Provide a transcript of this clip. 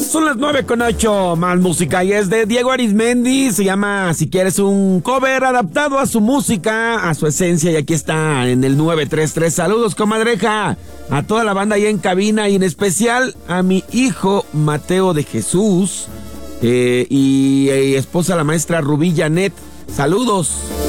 Son las 9:08, más música, y es de Diego Arismendi. Se llama Si Quieres, un cover adaptado a su música, a su esencia, y aquí está en el 933. Saludos, comadreja, a toda la banda ahí en cabina, y en especial a mi hijo Mateo de Jesús y esposa la maestra Rubí Janet. Saludos.